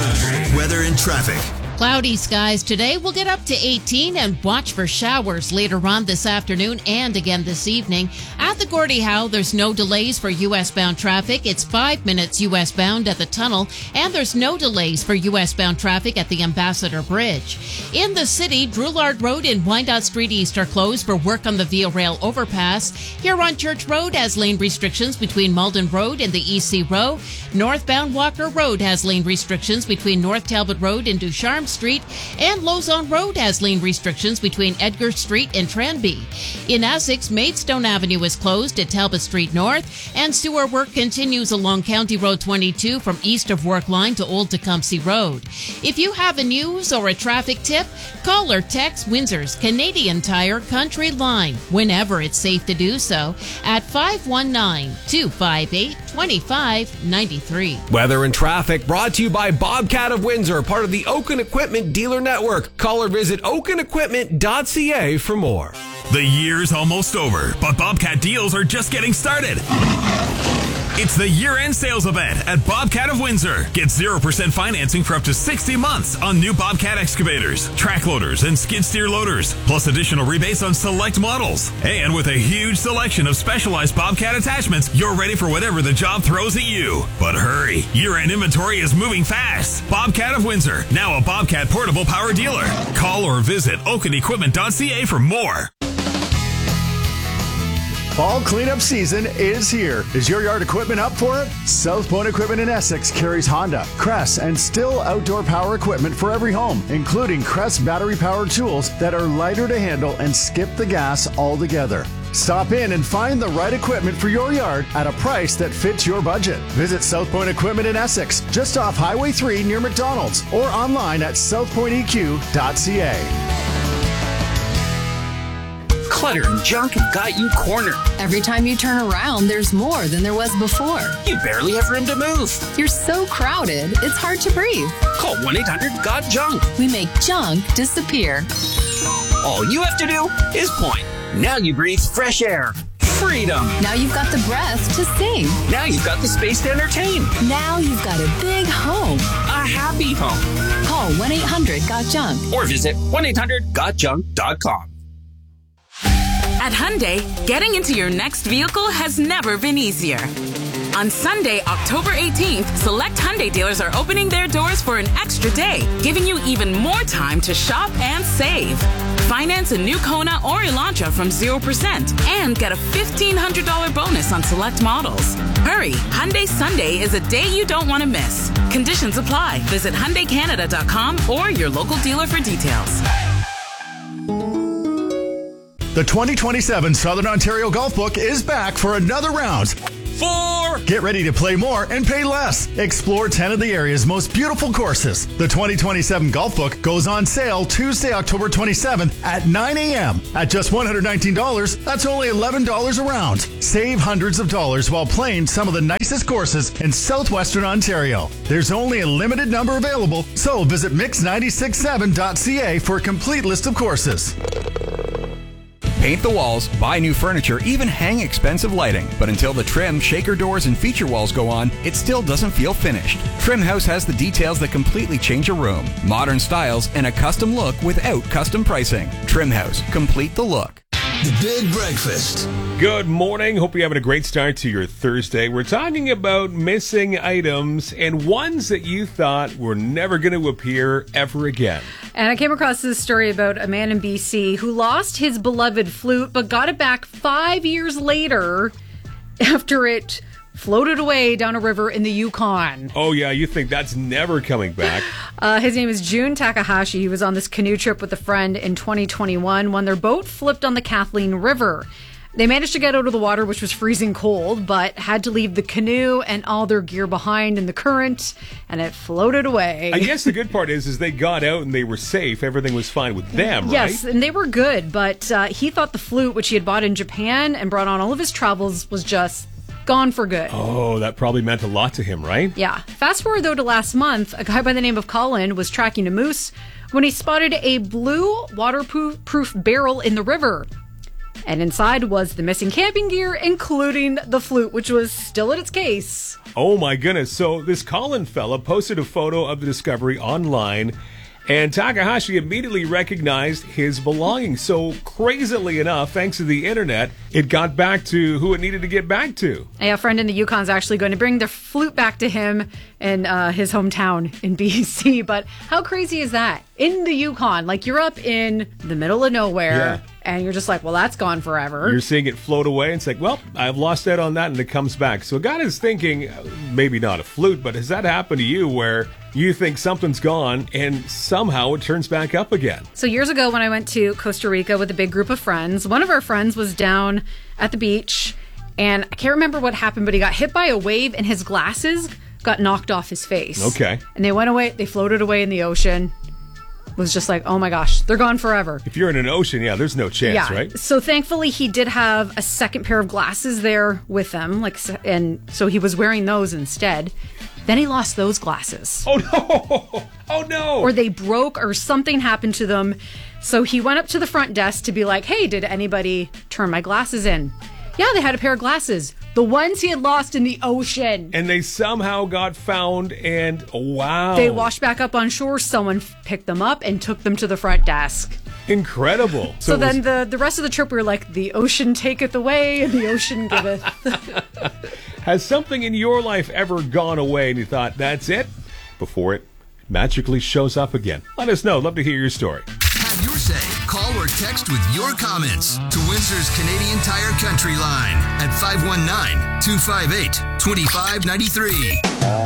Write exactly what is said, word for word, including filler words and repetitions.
Country. Weather and traffic. Cloudy skies today. We'll get up to eighteen and watch for showers later on this afternoon and again this evening. At the Gordie Howe, there's no delays for U S-bound traffic. It's five minutes U S-bound at the tunnel, and there's no delays for U S-bound traffic at the Ambassador Bridge. In the city, Drouillard Road and Wyandotte Street East are closed for work on the Via Rail overpass. Here on Church Road has lane restrictions between Malden Road and the E C Row. Northbound Walker Road has lane restrictions between North Talbot Road and Ducharme Street, and Lozon Road has lane restrictions between Edgar Street and Tranby. In Essex, Maidstone Avenue is closed at Talbot Street North, and sewer work continues along County Road twenty-two from east of Work Line to Old Tecumseh Road. If you have a news or a traffic tip, call or text Windsor's Canadian Tire Country Line, whenever it's safe to do so, at five one nine, two five eight, two five nine three. Weather and traffic brought to you by Bobcat of Windsor, part of the Oaken Equipment Dealer Network. Call or visit oaken equipment dot c a for more. The year's almost over, but Bobcat deals are just getting started. It's the year-end sales event at Bobcat of Windsor. Get zero percent financing for up to sixty months on new Bobcat excavators, track loaders, and skid steer loaders, plus additional rebates on select models. And with a huge selection of specialized Bobcat attachments, you're ready for whatever the job throws at you. But hurry, year-end inventory is moving fast. Bobcat of Windsor, now a Bobcat portable power dealer. Call or visit oaken equipment dot c a for more. Fall cleanup season is here. Is your yard equipment up for it? South Point Equipment in Essex carries Honda, Crest, and Still outdoor power equipment for every home, including Crest battery-powered tools that are lighter to handle and skip the gas altogether. Stop in and find the right equipment for your yard at a price that fits your budget. Visit South Point Equipment in Essex, just off Highway three near McDonald's, or online at south point e q dot c a. Clutter and junk have got you cornered. Every time you turn around, there's more than there was before. You barely have room to move. You're so crowded, it's hard to breathe. Call one eight hundred got junk. We make junk disappear. All you have to do is point. Now you breathe fresh air. Freedom. Now you've got the breath to sing. Now you've got the space to entertain. Now you've got a big home. A happy home. Call one eight hundred got junk. Or visit one eight hundred got junk dot com. At Hyundai, getting into your next vehicle has never been easier. On Sunday, October eighteenth, select Hyundai dealers are opening their doors for an extra day, giving you even more time to shop and save. Finance a new Kona or Elantra from zero percent and get a fifteen hundred dollars bonus on select models. Hurry, Hyundai Sunday is a day you don't want to miss. Conditions apply. Visit Hyundai Canada dot com or your local dealer for details. The twenty twenty-seven Southern Ontario Golf Book is back for another round. Four! Get ready to play more and pay less. Explore ten of the area's most beautiful courses. The twenty twenty-seven Golf Book goes on sale Tuesday, October twenty-seventh at nine a.m. At just one hundred nineteen dollars, that's only eleven dollars a round. Save hundreds of dollars while playing some of the nicest courses in southwestern Ontario. There's only a limited number available, so visit mix nine six seven dot c a for a complete list of courses. Paint the walls, buy new furniture, even hang expensive lighting. But until the trim, shaker doors, and feature walls go on, it still doesn't feel finished. Trim House has the details that completely change a room. Modern styles and a custom look without custom pricing. Trim House. Complete the look. The Big Breakfast. Good morning. Hope you're having a great start to your Thursday. We're talking about missing items and ones that you thought were never going to appear ever again. And I came across this story about a man in B C who lost his beloved flute but got it back five years later after it floated away down a river in the Yukon. Oh, yeah, you think that's never coming back. uh, his name is Jun Takahashi. He was on this canoe trip with a friend in twenty twenty-one when their boat flipped on the Kathleen River. They managed to get out of the water, which was freezing cold, but had to leave the canoe and all their gear behind in the current, and it floated away. I guess the good part is, is they got out and they were safe. Everything was fine with them, yes, right? Yes, and they were good, but uh, he thought the flute, which he had bought in Japan and brought on all of his travels, was just gone for good. Oh, that probably meant a lot to him, right? Yeah. Fast forward, though, to last month, a guy by the name of Colin was tracking a moose when he spotted a blue waterproof barrel in the river. And inside was the missing camping gear, including the flute, which was still in its case. Oh my goodness. So this Colin fella posted a photo of the discovery online, and Takahashi immediately recognized his belongings. So crazily enough, thanks to the internet, it got back to who it needed to get back to. A friend in the Yukon's actually going to bring the flute back to him in uh, his hometown in B C. But how crazy is that? In the Yukon, like you're up in the middle of nowhere. Yeah. And you're just like, well, that's gone forever. You're seeing it float away, and it's like, well, I've lost out on that, and it comes back. So God is thinking, maybe not a flute, but has that happened to you where you think something's gone, and somehow it turns back up again? So years ago when I went to Costa Rica with a big group of friends, one of our friends was down at the beach, and I can't remember what happened, but he got hit by a wave, and his glasses got knocked off his face. Okay. And they went away, they floated away in the ocean. Was just like, oh my gosh, they're gone forever. If you're in an ocean, yeah, there's no chance, yeah. right? So thankfully, he did have a second pair of glasses there with him, like, and so he was wearing those instead. Then he lost those glasses. Oh no! Oh no! Or they broke, or something happened to them. So he went up to the front desk to be like, "Hey, did anybody turn my glasses in?" Yeah, they had a pair of glasses. The ones he had lost in the ocean. And they somehow got found, and wow. They washed back up on shore. Someone picked them up and took them to the front desk. Incredible. So, so then was... the, the rest of the trip, we were like, the ocean taketh away and the ocean giveth. Has something in your life ever gone away and you thought, that's it, before it magically shows up again? Let us know. Love to hear your story. Have your say. Call or text with your comments to Windsor's Canadian Tire Country line at five one nine, two five eight, two five nine three.